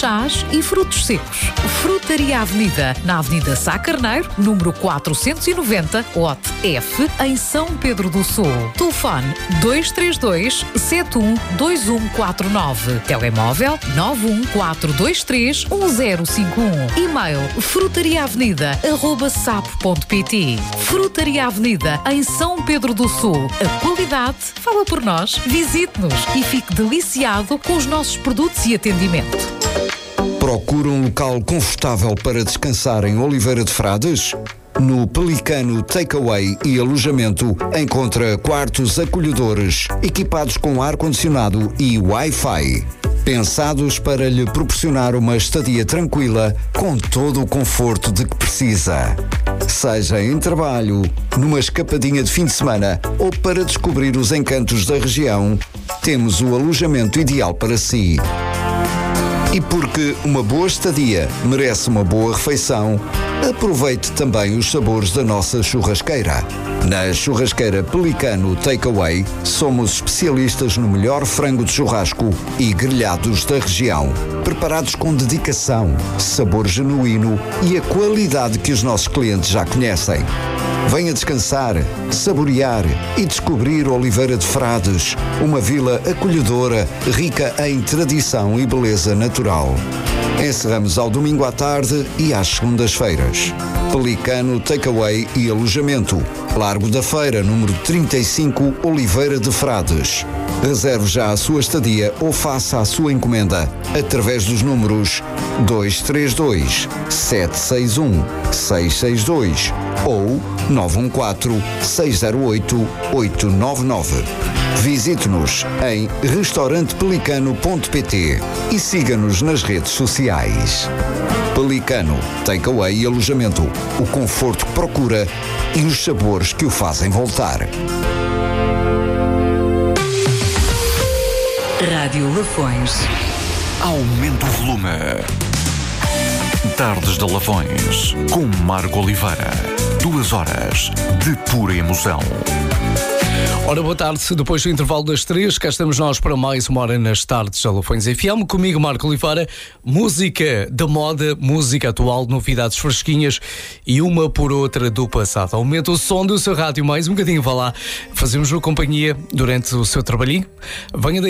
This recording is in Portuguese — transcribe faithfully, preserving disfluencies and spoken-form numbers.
chás e frutos secos. Frutaria Avenida, na Avenida Sá Carneiro, número quatrocentos e noventa, lote F, em São Pedro do Sul. Telefone dois três dois, sete um dois um quatro nove. Telemóvel nove um quatro dois três, um zero cinco um. E-mail frutariaavenida arroba sapo ponto pt. Frutaria Avenida, em São Pedro do Sul. A qualidade fala por nós. Visite-nos e fique deliciado com os nossos produtos e atendimento. Procura um local confortável para descansar em Oliveira de Frades? No Pelicano Takeaway e Alojamento encontra quartos acolhedores equipados com ar-condicionado e Wi-Fi. Pensados para lhe proporcionar uma estadia tranquila com todo o conforto de que precisa. Seja em trabalho, numa escapadinha de fim de semana ou para descobrir os encantos da região, temos o alojamento ideal para si. E porque uma boa estadia merece uma boa refeição, aproveite também os sabores da nossa churrasqueira. Na Churrasqueira Pelicano Takeaway, somos especialistas no melhor frango de churrasco e grelhados da região. Preparados com dedicação, sabor genuíno e a qualidade que os nossos clientes já conhecem. Venha descansar, saborear e descobrir Oliveira de Frades, uma vila acolhedora, rica em tradição e beleza natural. Encerramos ao domingo à tarde e às segundas-feiras. Pelicano Takeaway e Alojamento. Largo da Feira, número trinta e cinco, Oliveira de Frades. Reserve já a sua estadia ou faça a sua encomenda através dos números dois três dois, sete seis um, seis seis dois ou nove um quatro, seis zero oito, oito nove nove. Visite-nos em restaurante pelicano ponto pt e siga-nos nas redes sociais. Pelicano Takeaway e Alojamento. O conforto que procura e os sabores que o fazem voltar. Rádio Lafões. Aumenta o volume. Tardes de Lafões, com Marco Oliveira. Duas horas de pura emoção. Ora, boa tarde. Depois do intervalo das três, cá estamos nós para mais uma hora nas tardes da Lafões F M. Comigo, Marco Oliveira. Música da moda, música atual, novidades fresquinhas e uma por outra do passado. Aumenta o som do seu rádio mais um bocadinho, vá lá. Fazemos-lhe companhia durante o seu trabalhinho. Venha daí.